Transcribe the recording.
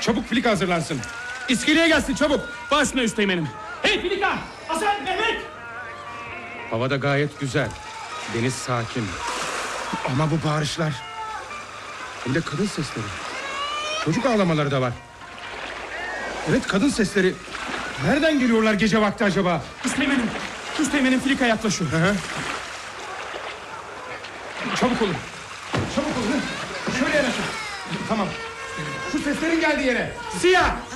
Çabuk Filika hazırlansın. İskeleye gelsin çabuk. Başına üsteğmenim. Hey Filika! Hasan, Mehmet! Havada gayet güzel. Deniz sakin. Ama bu bağırışlar. Hem de kadın sesleri. Çocuk ağlamaları da var. Evet, kadın sesleri. Nereden geliyorlar gece vakti acaba? Üsteğmenim Filika yaklaşıyor. Hı. Çabuk olun. Çabuk olun. Şöyle yanaşın. Tamam. Şu seslerin geldiği yere. Siyah!